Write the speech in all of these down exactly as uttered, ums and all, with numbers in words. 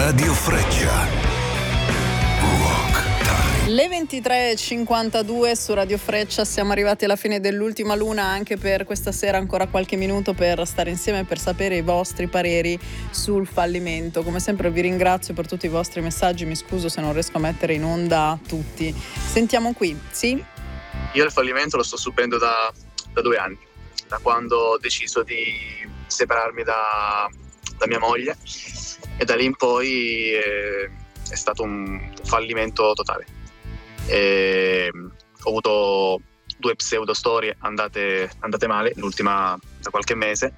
Radio Freccia. Rock Time. Le ventitré e cinquantadue su Radio Freccia, siamo arrivati alla fine dell'ultima luna anche per questa sera, ancora qualche minuto per stare insieme, per sapere i vostri pareri sul fallimento. Come sempre vi ringrazio per tutti i vostri messaggi, mi scuso se non riesco a mettere in onda tutti. Sentiamo qui, sì? Io il fallimento lo sto subendo da, da due anni, da quando ho deciso di separarmi da, da mia moglie, e da lì in poi eh, è stato un fallimento totale. E ho avuto due pseudo storie andate, andate male, l'ultima da qualche mese,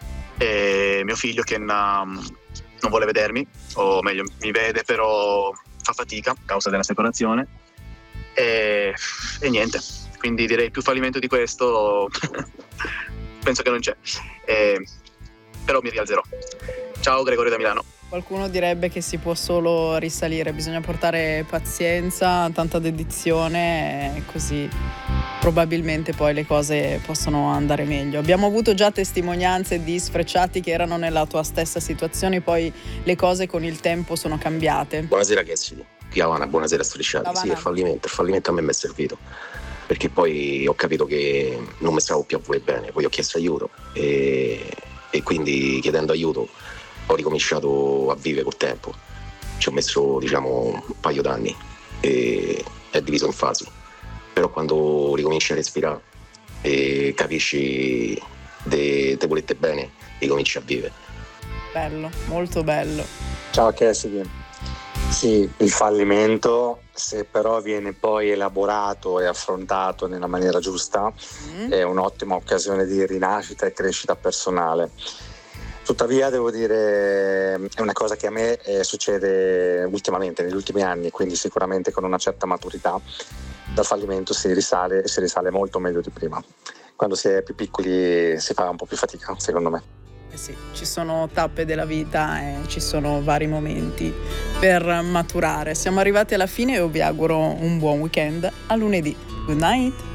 e mio figlio che na, non vuole vedermi, o meglio mi vede però fa fatica a causa della separazione, e, e niente, quindi direi più fallimento di questo penso che non c'è, e, però mi rialzerò. Ciao, Gregorio da Milano. Qualcuno direbbe che si può solo risalire, bisogna portare pazienza, tanta dedizione, e così probabilmente poi le cose possono andare meglio. Abbiamo avuto già testimonianze di sfrecciati che erano nella tua stessa situazione, poi le cose con il tempo sono cambiate. Buonasera ragazzi, qui Havana, buonasera sfrecciati. Sì, il fallimento, il fallimento a me mi è servito, perché poi ho capito che non mi stavo più a voi bene, poi ho chiesto aiuto e, e quindi chiedendo aiuto ho ricominciato a vivere col tempo. Ci ho messo diciamo un paio d'anni e è diviso in fasi, però quando ricominci a respirare e capisci te volete bene, ricominci a vivere. Bello, molto bello. Ciao Cassidy. Sì, il fallimento, se però viene poi elaborato e affrontato nella maniera giusta, mm. è un'ottima occasione di rinascita e crescita personale. Tuttavia devo dire è una cosa che a me eh, succede ultimamente, negli ultimi anni, quindi sicuramente con una certa maturità dal fallimento si risale e si risale molto meglio di prima. Quando si è più piccoli si fa un po' più fatica, secondo me. Eh sì, ci sono tappe della vita e ci sono vari momenti per maturare. Siamo arrivati alla fine e io vi auguro un buon weekend. A lunedì. Good night.